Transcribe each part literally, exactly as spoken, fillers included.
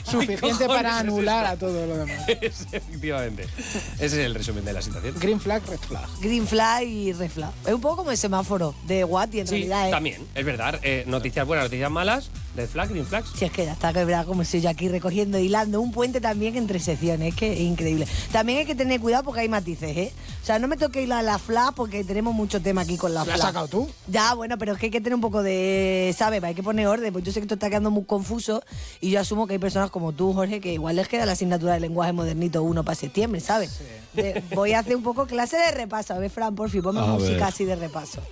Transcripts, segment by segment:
suficiente para anular a todo lo demás. Efectivamente. Ese es el resumen de la situación. Green flag, red flag. Green flag y red flag. Es un poco como el semáforo de Watty en Sí, realidad. ¿eh? también, es verdad. Eh, noticias buenas, noticias malas, red flag, green flags. Si es que ya está quebrada como estoy yo aquí recogiendo, hilando un puente también entre secciones, es que es increíble. También hay que tener cuidado porque hay matices, ¿eh? O sea, no me toque hilar la flag porque tenemos mucho tema aquí con la ¿La flag. has sacado tú? Ya, bueno, pero es que hay que tener un poco de, ¿sabes? Hay que poner orden, pues yo sé que esto está quedando muy confuso y yo asumo que hay personas como tú, Jorge, que igual les queda la asignatura de lenguaje modernito uno para septiembre, ¿sabes? Sí. De- voy a hacer un poco clase de repaso. A ver, Fran, por fin, ponme A música ver. así de repaso.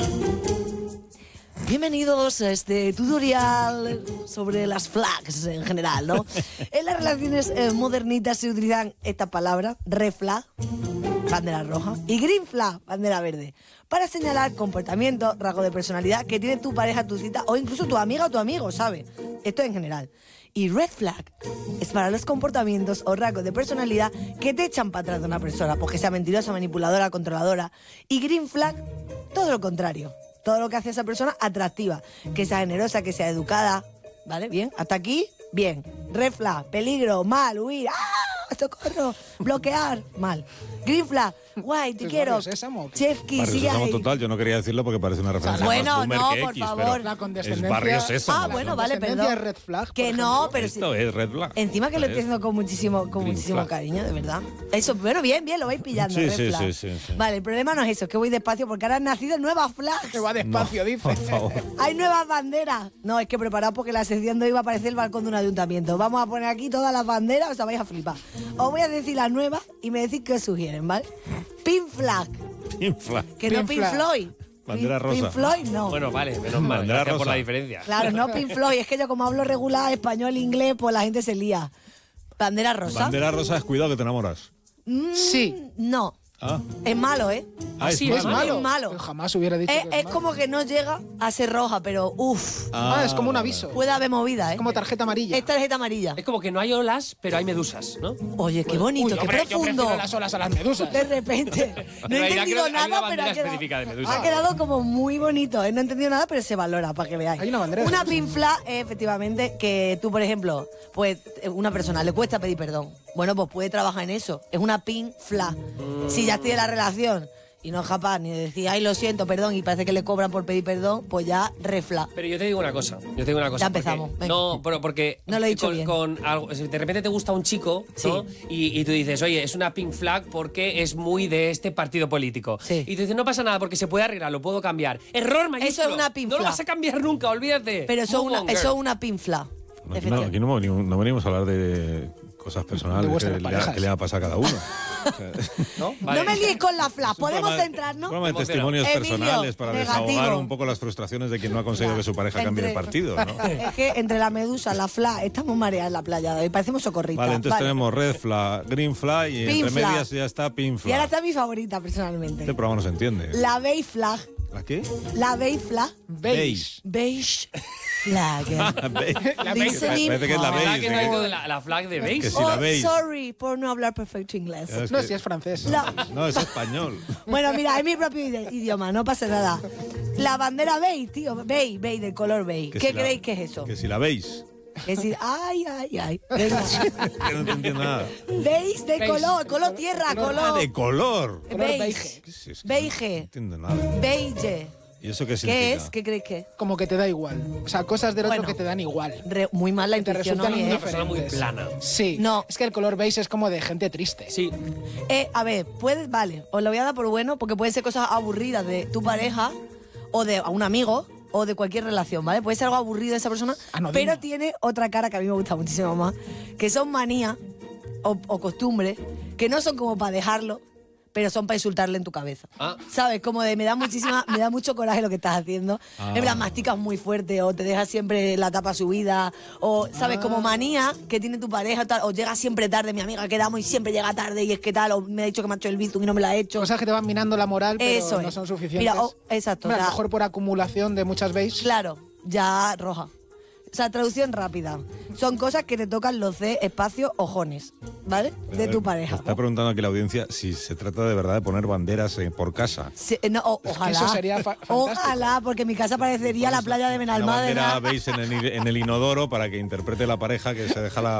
Bienvenidos a este tutorial sobre las flags en general, ¿no? En las relaciones eh, modernitas se utilizan esta palabra, red flag, bandera roja, y green flag, bandera verde, para señalar comportamientos, rasgos de personalidad que tiene tu pareja, tu cita o incluso tu amiga o tu amigo, ¿sabes? Esto en general. Y red flag es para los comportamientos o rasgos de personalidad que te echan para atrás de una persona, pues que sea mentirosa, manipuladora, controladora. Y green flag, todo lo contrario. Todo lo que hace a esa persona atractiva, que sea generosa, que sea educada, ¿vale? Bien, hasta aquí, bien. Red flag, peligro, mal, huir, ¡ah! ¡Socorro! Bloquear, mal. Green flag, guay, te ¿Es quiero. Barrio Sésamo o qué? Chefki, Barrio sigue Sésamo ahí. total, yo no quería decirlo porque parece una referencia Bueno, más boomer no, que por X, favor. pero La es condescendencia. Barrio Sésamo. Ah, La bueno, vale, condescendencia perdón. red flag, por Que ejemplo. no, pero sí. Esto es red flag. Encima que lo estoy Es- haciendo con muchísimo, con Green muchísimo flag. cariño, de verdad. Eso, bueno, bien, bien, lo vais pillando. Sí, red sí, flag. sí, sí, sí. Vale, el problema no es eso, es que voy despacio porque ahora han nacido nuevas flags. Que va despacio, No, dice. por favor. Hay nuevas banderas. No, es que preparaos porque la sección de hoy va a aparecer el balcón de un ayuntamiento. Vamos a poner aquí todas las banderas, o sea, vais a flipar. Os voy a decir las nuevas y me decís qué os sugieren, ¿vale? Pink flag, Green flag. que no Pink Pink flag. Floyd. Bandera Pink- Pink rosa. Floyd no. Bueno, vale, menos mal. Bandera Gracias por rosa. la diferencia. Claro, no Pink Floyd. Es que yo como hablo regular, español, inglés, pues la gente se lía. Bandera rosa. Bandera rosa es cuidado que te enamoras. Mm, Sí. No. Ah, Es malo, ¿eh? ah es sí, malo. Es malo. Es malo. Yo jamás hubiera dicho Es, que es es malo. como que no llega a ser roja, pero uff, Ah, es como un aviso. puede haber movida, ¿eh? Es como tarjeta amarilla. Es tarjeta amarilla. Es como que no hay olas, pero hay medusas, ¿no? Oye, qué bonito, Uy, qué hombre, yo profundo. prefiero las olas a las medusas. De repente. No he realidad entendido creo que hay una nada, pero bandera ha quedado, específica de medusa. ha quedado como muy bonito. ¿eh? No he entendido nada, pero se valora, para que veáis. Hay una bandera de Una medusa. pink flag es efectivamente que tú, por ejemplo, pues eh, una persona le cuesta pedir perdón. Bueno, pues puede trabajar en eso. Es una pink flag. Si ya estoy en la relación y no es capaz ni de decir, ay, lo siento, perdón, y parece que le cobran por pedir perdón, pues ya refla. Pero yo te digo una cosa, yo te digo una cosa. Ya porque- empezamos, venga. No, pero porque No lo he dicho con, bien. con algo, si de repente te gusta un chico, ¿no? Sí. Y, y tú dices, oye, es una pink flag porque es muy de este partido político. Sí. Y tú dices, no pasa nada porque se puede arreglar, lo puedo cambiar. Error mayúsculo. Eso es una pink No lo flag. vas a cambiar nunca, olvídate. Pero eso es Move una, on, eso girl. es una pink flag. No, aquí no, aquí no venimos, no venimos a hablar de cosas personales De que vuestras le, ha, parejas. que le ha pasado a cada uno. O sea, ¿No? No me líes con la flag, es un podemos programa- centrarnos. un programa de Hemos testimonios Emilio, personales para negativo. desahogar un poco las frustraciones de quien no ha conseguido que su pareja cambie de Entre- partido, ¿no? Es que entre la medusa, la flag, estamos mareadas en la playa de hoy, parecemos socorristas. Vale, entonces tenemos red flag, green flag y Pink entre flag. medias ya está pink Y ahora flag. está mi favorita, personalmente. Este programa no se entiende. La beige flag. ¿La qué? La beige flag. Beige. Beige flag. Beige. La Listening. Parece que es la Ah. ¿Verdad beige. que no hay ¿eh? lo de la, la flag de beige? Que sí. Oh, la veis. sorry por no hablar perfecto inglés. Es No, que- si es francés. La- No, es español. Bueno, mira, es mi propio ide- idioma, no pasa nada. La bandera beige, tío, beige, beige, del color beige. Que ¿Qué si la- creéis que es eso? Que si la veis. Es decir, ay, ay, ay. Venga. Que no te entiendo nada. Beige de Beige. color, color tierra, Ah, color. de color. Color Beige. beige. ¿Qué es eso? Beige. No entiendo nada. Beige. ¿Y eso qué ¿Qué significa? es? ¿Qué creéis que es? Como que te da igual. O sea, cosas del otro Bueno. que te dan igual. Re- muy mal la Que te intuición resultan hoy, ¿eh? Una persona muy indiferentes. plana. Sí. No. Es que el color beige es como de gente triste. Sí. Eh, a ver, puede, vale, os lo voy a dar por bueno porque pueden ser cosas aburridas de tu pareja o de un amigo o de cualquier relación, ¿vale? Puede ser algo aburrido de esa persona, Anodino. pero tiene otra cara que a mí me gusta muchísimo más, que son manías o, o costumbres que no son como para dejarlo, pero son para insultarle en tu cabeza. Ah. ¿Sabes? Como de me da muchísima, me da mucho coraje lo que estás haciendo. Ah. En plan, masticas muy fuerte o te dejas siempre la tapa subida o, ¿sabes? Como manía que tiene tu pareja tal, o llega siempre tarde, mi amiga quedamos y siempre llega tarde y es que tal, o me ha dicho que me ha hecho el bizum y no me la ha hecho. Cosas que te van minando la moral, pero Eso no es. son suficientes. Mira, oh, exacto, Hombre, a o lo sea- mejor por acumulación de muchas beige. Claro, ya roja. O sea, traducción rápida. Son cosas que te tocan los C, espacio, ojones, ¿vale? De tu pareja. Está preguntando aquí la audiencia si se trata de verdad de poner banderas eh, por casa. Sí, no, o- que ojalá. eso sería fa- fantástico. Ojalá, porque mi casa parecería la playa de Una Benalmádena. bandera veis en el, en el inodoro para que interprete la pareja que se deja la